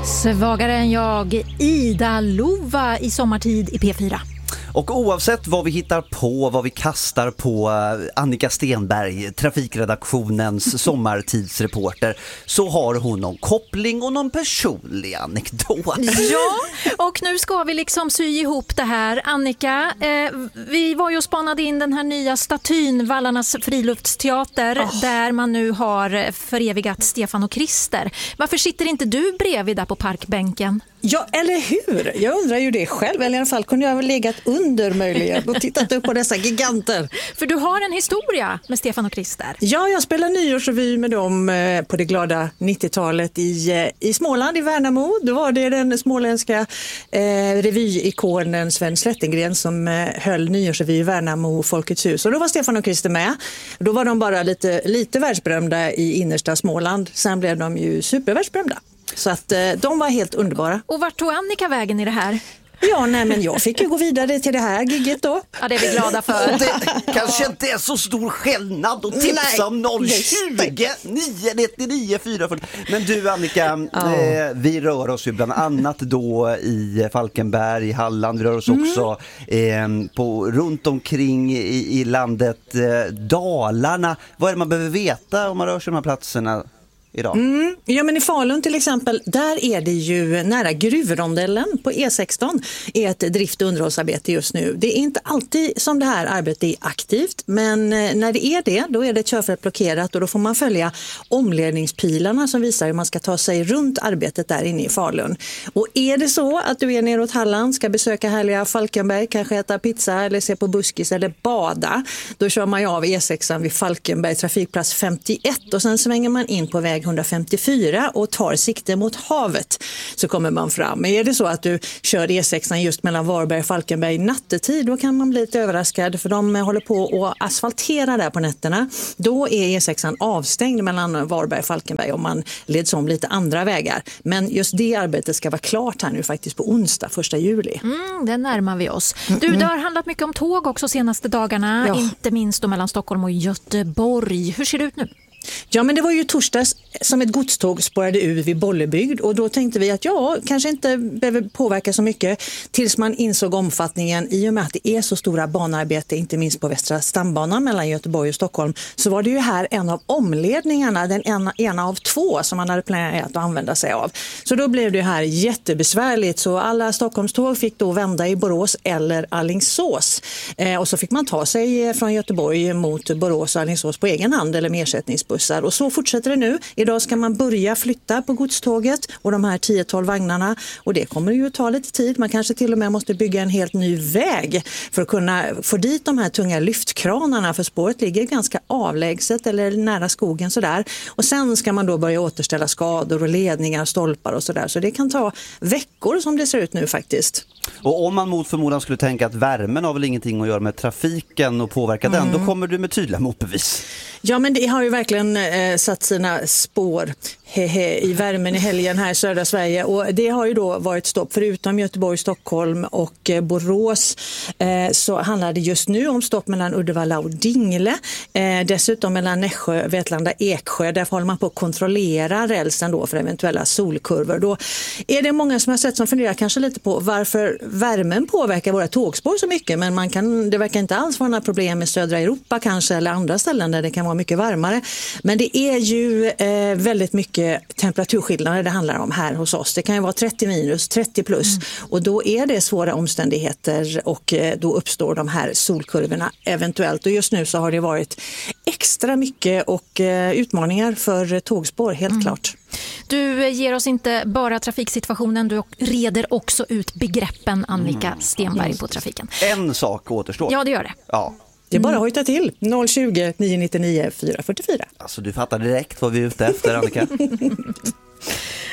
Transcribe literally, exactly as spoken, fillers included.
Svagare än jag, Ida Lova i Sommartid i P fyra. Och oavsett vad vi hittar på, vad vi kastar på Annika Stenberg, trafikredaktionens sommartidsreporter, så har hon någon koppling och någon personlig anekdot. Ja, och nu ska vi liksom sy ihop det här. Annika, eh, vi var ju och spanade in den här nya statyn, Vallarnas friluftsteater, oh. där man nu har förevigat Stefan och Krister. Varför sitter inte du bredvid där på parkbänken? Ja, eller hur? Jag undrar ju det själv. Eller i alla fall kunde jag väl legat under möjligen och tittat upp på dessa giganter. För du har en historia med Stefan och Krister. Ja, jag spelade nyårsrevy med dem på det glada nittiotalet i, i Småland, i Värnamo. Då var det den småländska eh, revyikonen Sven Slättengren som eh, höll nyårsrevy i Värnamo Folkets hus. Och då var Stefan och Krister med. Då var de bara lite, lite världsberömda i innersta Småland. Sen blev de ju supervärldsberömda. Så att eh, de var helt underbara. Och vart tog Annika vägen i det här? Ja, nej, men jag fick ju gå vidare till det här gigget då. Ja, det är vi glada för. Det kanske inte är så stor skillnad att tipsa nej, om noll tjugo nio nittionio fyra fyrtio. Men du Annika, ja. eh, vi rör oss ju bland annat då i Falkenberg, i Halland. Vi rör oss mm. också eh, på, runt omkring i, i landet eh, Dalarna. Vad är det man behöver veta om man rör sig de här platserna idag? Mm. Ja, men i Falun till exempel, där är det ju nära gruvrondellen på E sexton är ett drift- och underhållsarbete just nu. Det är inte alltid som det här arbetet är aktivt, men när det är det, då är det körfält blockerat och då får man följa omledningspilarna som visar hur man ska ta sig runt arbetet där inne i Falun. Och är det så att du är neråt Halland, ska besöka härliga Falkenberg, kanske äta pizza eller se på buskis eller bada, då kör man ju av E sexton vid Falkenberg trafikplats femtioett och sen svänger man in på väg etthundrafemtiofyra och tar sikte mot havet, så kommer man fram. Men är det så att du kör E sexton just mellan Varberg och Falkenberg nattetid, då kan man bli lite överraskad för de håller på att asfaltera där på nätterna. Då är E sexton avstängd mellan Varberg och Falkenberg om man leds om lite andra vägar. Men just det arbetet ska vara klart här nu faktiskt på onsdag första juli. Mm, det närmar vi oss. Du, det har handlat mycket om tåg också senaste dagarna, ja. Inte minst då mellan Stockholm och Göteborg. Hur ser det ut nu? Ja, men det var ju torsdags som ett godståg spårade ur vid Bollebygd och då tänkte vi att ja, kanske inte behöver påverka så mycket tills man insåg omfattningen. I och med att det är så stora banarbete, inte minst på Västra stambanan mellan Göteborg och Stockholm, så var det ju här en av omledningarna, den ena, ena av två som man hade planerat att använda sig av. Så då blev det här jättebesvärligt, så alla Stockholmståg fick då vända i Borås eller Alingsås. Eh, och så fick man ta sig från Göteborg mot Borås och Alingsås på egen hand eller med ersättningsbuss. Och så fortsätter det nu. Idag ska man börja flytta på godståget och de här tio tolv vagnarna. Och det kommer ju att ta lite tid. Man kanske till och med måste bygga en helt ny väg för att kunna få dit de här tunga lyftkranarna. För spåret ligger ganska avlägset eller nära skogen sådär. Och sen ska man då börja återställa skador och ledningar, stolpar och sådär. Så det kan ta veckor som det ser ut nu faktiskt. Och om man mot förmodan skulle tänka att värmen har väl ingenting att göra med trafiken och påverka mm. den, då kommer du med tydliga motbevis. Ja, men det har ju verkligen eh, satt sina spår hehe, i värmen i helgen här i södra Sverige. Och det har ju då varit stopp förutom Göteborg, Stockholm och eh, Borås. Eh, så handlar det just nu om stopp mellan Uddevalla och Dingle. Eh, dessutom mellan Nässjö, Vetlanda, Eksjö. Där håller man på att kontrollera rälsen då för eventuella solkurvor. Då är det många som har sett som funderar kanske lite på varför värmen påverkar våra tågspår så mycket. Men man kan, det verkar inte alls vara några problem med södra Europa kanske eller andra ställen där det kan vara mycket varmare. Men det är ju eh, väldigt mycket temperaturskillnader det handlar om här hos oss. Det kan ju vara trettio minus, trettio plus mm. och då är det svåra omständigheter och eh, då uppstår de här solkurvorna eventuellt. Och just nu så har det varit extra mycket och eh, utmaningar för tågspår, helt mm. klart. Du ger oss inte bara trafiksituationen, du reder också ut begreppen, Annika mm. Stenberg, på trafiken. En sak återstår. Ja, det gör det. Ja. Det är bara att hojta till noll tjugo nio nittionio fyra fyrtiofyra. Alltså du fattar direkt vad vi är ute efter, Annika.